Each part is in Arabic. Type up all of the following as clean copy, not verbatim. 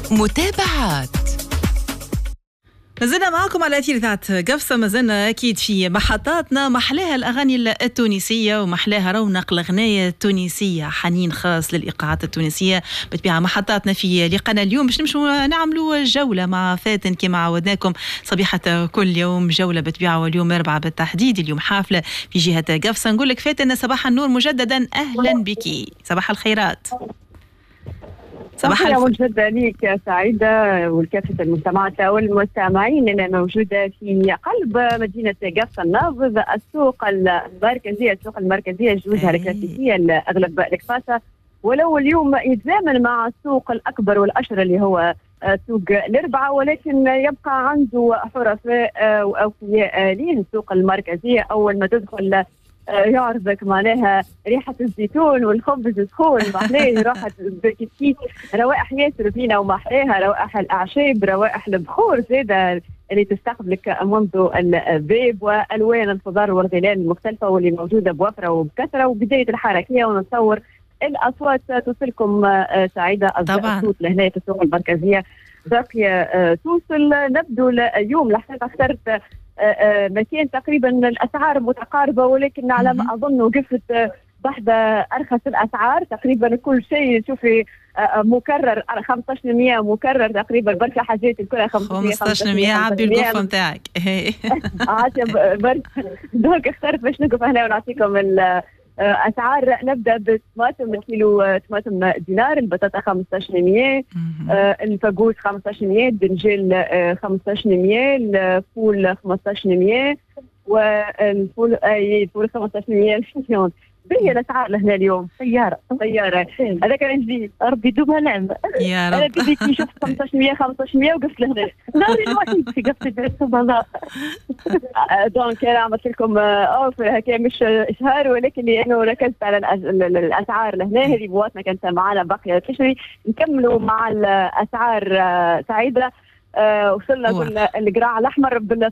متابعات. مازلنا معاكم على أثير إذاعة قفصة، مازلنا أكيد في محطاتنا. محلاها الأغاني التونسية ومحلاها رونق الأغنية التونسية، حنين خاص للإيقاعات التونسية بتبيع محطاتنا في لقانا اليوم باش نمشوا نعملوا جولة مع فاتن كما عودناكم صبيحة كل يوم جولة بتبيع، واليوم 4 بالتحديد. اليوم حافلة في جهة قفصة. نقول لك فاتن صباح النور مجددا، أهلا بك، صباح الخيرات. صباح موجودة ليك سعيدة والكافة المجتمعات والمستمعين. أنا موجودة في قلب مدينة قفصة النابض، السوق المركزية جوزها الكلاسيكية أغلب القفاصة، ولو اليوم يتزامن مع السوق الأكبر والأشهر اللي هو سوق الأربعة، ولكن يبقى عنده حرفاء وأوفياء ليه. السوق المركزية أول ما تدخل يعرضك معناها ريحة الزيتون والخبز السخون محلاه، راحة بالكتكيت، روائح ياسر فينا ومحلاها، روائح الأعشاب، روائح البخور زادة اللي تستقبلك منذ الباب، وألوان الخضار والغلال المختلفة واللي موجودة بوفرة وبكثرة، وبداية الحركية. ونتصور الأصوات توصلكم سعيدة، الصوت لهنا في السوق المركزية باقية توصل. نبدو اليوم لحتى اخترت مكان تقريبا الأسعار متقاربة، ولكن على ما أظن وقفت بحث أرخص الأسعار تقريبا. كل شيء شوفي مكرر 15% مكرر تقريبا، برشا حاجات الكلها 15% عبي القفة نتاعك. دونك اخترت باش نقف هنا ونعطيكم أسعار. نبدأ بالطماطم، الكيلو طماطم دينار، البطاطا 15%، الفاقوس 15%، الدنجال 15%، الفول 15%، والفول الفول 15%. هي الأسعار لهنا اليوم. طيارة هذا كان جديد، ربي دوبها نعمة يا رب. أنا بديت نشوف 15% وقفت لهنا ناري الوحيد في قفت سبحان الله. دونك أنا عملت لكم أوفر هكا مش إشهار، ولكن لأنه ركزت على الأسعار لهنا. هذه بواتنا كانت معنا باقية تشري. نكملوا مع الأسعار سعيدة. وصلنا القراع الأحمر بال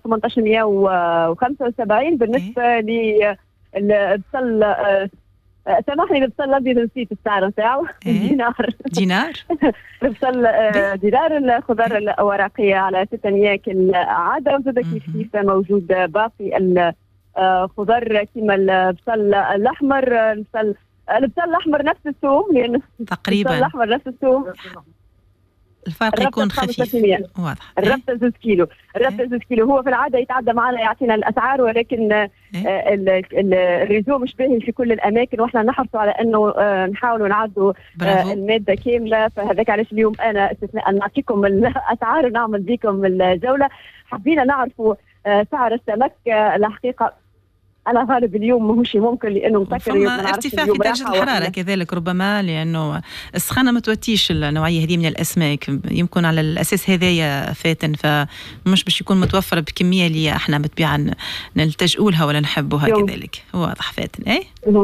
1875. بالنسبة ل البصل سامحني، البصل الابيض نسيت السعر نتاعو. دينار البصل دينار. الخضار الورقيه على 6 نياكل عاده، وزاد كيف موجود باقي الخضار كيما البصل الاحمر. البصل الاحمر نفس الثوم، لانه تقريبا البصل الاحمر نفس الثوم، الفرق يكون خفيف واضح. الربطة 2 كيلو. الربطة 2 كيلو هو في العادة يتعدى معنا يعطينا الأسعار، ولكن الريزو مش باهي في كل الأماكن، وإحنا نحرصوا على أنه نحاولوا نعدوا المادة كاملة. فهذاك علاش اليوم أنا استثناء نعطيكم الأسعار ونعمل بكم الجولة. حبينا نعرفوا سعر السمك. الحقيقة أنا غالب اليوم ماهوش ممكن، لأنه مفكر ارتفاع في درجة الحرارة كذلك، ربما لأنه السخانة ما توتيش النوعية هذه من الأسماك، يمكن على الأساس هذايا فاتن، فمش باش يكون متوفر بكمية اللي احنا متبيعا نلتجئوا لها ولا نحبوها كذلك. واضح فاتن.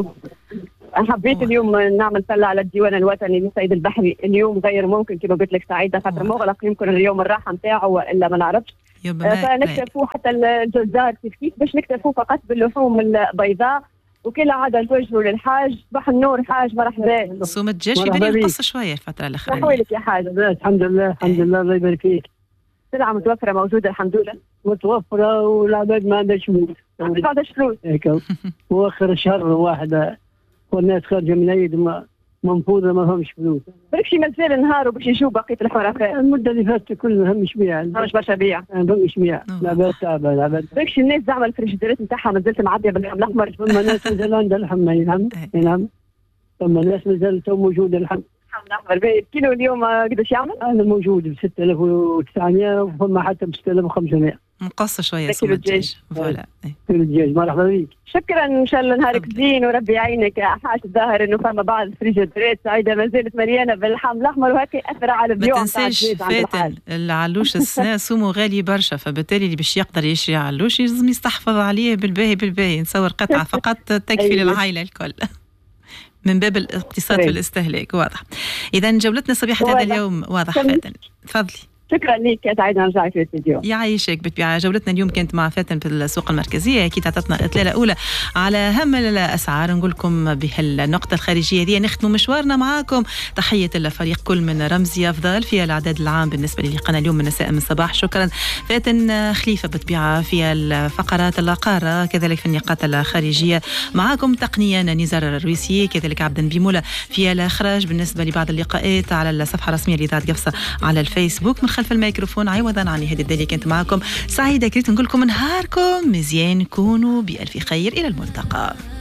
حبيت اليوم نعمل طلع على الديوان الوطني للصيد البحري. اليوم غير ممكن كما قلت لك سعيدة، خاطر مغلق، يمكن اليوم الراحة نتاعو إلا ما نعرفش. فنكتفوا حتى الجزار كيف باش نكتفوا فقط باللحوم البيضاء. وكل عادة نتوجهوا للحاج. صباح النور حاج، مرحبا. صوم الدجاج في بالي القصة شوية الفترة الأخيرة. أحوالك يا حاج؟ الحمد لله الله يبارك فيك. سلعة متوفرة موجودة الحمد لله. متوفرة والعباد ما عندهاش فلوس. ما عندهاش فلوس. واخر الشهر واحد والناس خارجة من عيد منفوذة ما فهمش فلوس. بركشي مازال نهار باش يجوا بقية الحرفاء. المدة اللي فاتت كلها مش بيع. مش برشا بيع. مش بيع. العباد تعبة العباد. بركشي الناس زعما الفريجيدرات نتاعها مازالت معدية باللحم الأحمر. ثم ناس مازال عندها اللحم. نعم. ثم ناس مازال تو موجودة اللحم. الكيلو اليوم قداش يعمل؟ أنا موجود ب 6900 وثم حتى ب 6500. مقص شوية صوم الدجاج. فوالا. كيلو الدجاج. مرحبا بك. شكرا، ان شاء الله نهارك زين وربي يعينك يا حاج. الظاهر انه فما بعض الفريجيدرات سعيدة ما زالت مليانة باللحم الأحمر، وهكا أثر على البيوع. ما تنساش فاتن العلوش السنة سومه غالي برشا، فبالتالي اللي باش يقدر يشري علوش لازم يستحفظ عليه بالباهي. نصور قطعة فقط تكفي للعائلة الكل من باب الاقتصاد والاستهلاك. واضح. إذا جولتنا صبيحة هذا اليوم واضح فاتن. تفضلي. شكرا لك يا سعيدة، نرجع في الاستديو. يعيشك. بالطبيعة جولتنا اليوم كانت مع فاتن في السوق المركزية، أكيد عطتنا إطلالة أولى على أهم الأسعار. نقول لكم بهالنقطة الخارجية دي نختم مشوارنا معاكم. تحية الفريق كل من رمزي أفضل في الإعداد العام بالنسبة لي قناة اليوم من مساء من صباح. شكرا فاتن خليفة بالطبيعة في الفقرات القارة، كذلك في النقاط الخارجية معاكم تقنيا نزار الرويسي، كذلك عبد بيمولة في الإخراج. بالنسبة لبعض اللقاءات على الصفحة الرسمية لإذاعة قفصة على الفيسبوك. من خلف الميكروفون عوضا عني هذه الدالية كنت معكم سعيدة، كريت نقول لكم نهاركم مزيان، كونوا بألف خير، إلى الملتقى.